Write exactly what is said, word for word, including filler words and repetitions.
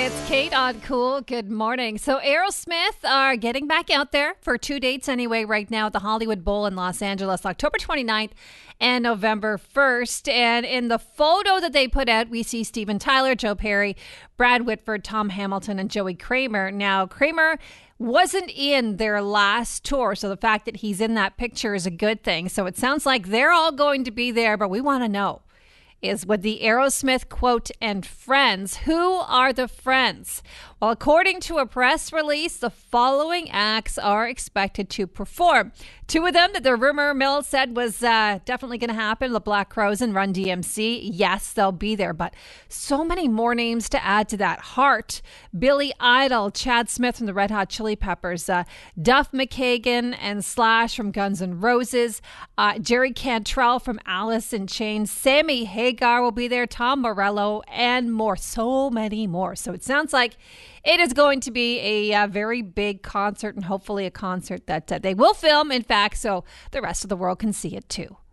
It's Kate on Cool. Good morning. So Aerosmith are getting back out there for two dates anyway right now at the Hollywood Bowl in Los Angeles, October twenty-ninth and November first. And in the photo that they put out, we see Steven Tyler, Joe Perry, Brad Whitford, Tom Hamilton, and Joey Kramer. Now, Kramer wasn't in their last tour, so the fact that he's in that picture is a good thing. So it sounds like they're all going to be there, but we want to know, is with the Aerosmith quote and friends. Who are the friends? Well, according to a press release, the following acts are expected to perform. Two of them that the rumor mill said was uh, definitely going to happen, the Black Crowes and Run D M C. Yes, they'll be there, but so many more names to add to that. Heart, Billy Idol, Chad Smith from the Red Hot Chili Peppers, uh, Duff McKagan and Slash from Guns N' Roses, uh, Jerry Cantrell from Alice in Chains, Sammy Hagar will be there, Tom Morello, and more. So many more. So it sounds like it is going to be a, uh very big concert, and hopefully a concert that uh, they will film, in fact, so the rest of the world can see it too.